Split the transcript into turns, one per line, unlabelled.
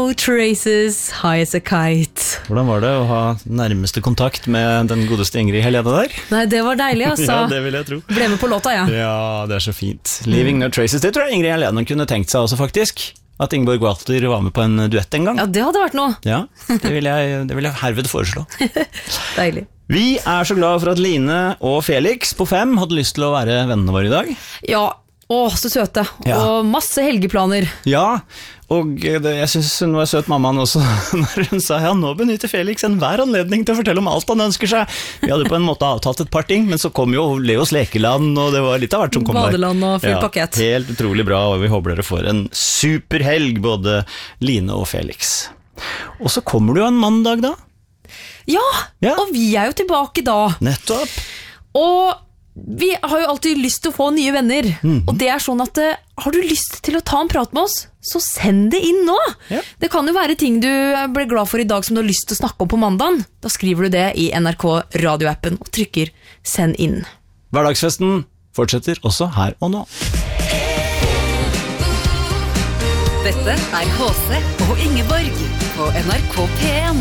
No Traces, High as a Kite.
Hvordan var det å ha nærmeste kontakt med den godeste Ingrid Helene der?
Nei, det var deilig, altså.
Ja, det vil jeg tro.
Ble med på låta, ja.
Ja, det er så fint. Leaving No Traces, det tror jeg Ingrid Helene kunne tenkt seg også, faktisk. At Ingeborg Walter var med på en duett en gang.
Ja, det hadde vært noe.
Ja, det vil jeg herved foreslå.
Deilig.
Vi er så glad for at Line og Felix på 5 hadde lyst til å være vennene våre i dag.
Ja, så søte.
Ja.
Og masse helgeplaner.
Ja, og jeg synes hun var søt mammaen også når hun sa ja, nå benytter Felix enhver anledning til å fortelle om alt han ønsker seg. Vi hadde på en måte avtalt et par ting, men så kom jo Leos lekeland, og det var litt av hvert som kom
Badeland og full pakket.
Helt utrolig bra, og vi håper dere får en superhelg, både Line og Felix. Og så kommer det jo en mandag da.
Ja,
Ja.
og vi er jo tilbake da.
Nettopp.
Og vi har jo alltid lyst til å få nye venner. Og det er sånn at har du lyst til å ta en prat med oss, så send det inn nå.
Ja.
Det kan jo være ting du ble glad for i dag som du har lyst til å snakke om på mandagen. Da skriver du det i NRK radioappen og trykker send inn.
Hverdagsfesten fortsetter også her og nå.
Dette er HC og Ingeborg på NRK P1.